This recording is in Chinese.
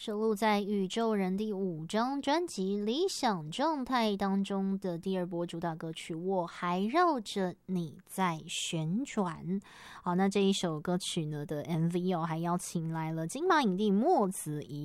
收录在《宇宙人》第5张专辑《理想状态》当中的第2波主打歌曲《我还绕着你在旋转》。好，那这一首歌曲呢的 MV 还邀请来了金马影帝莫子仪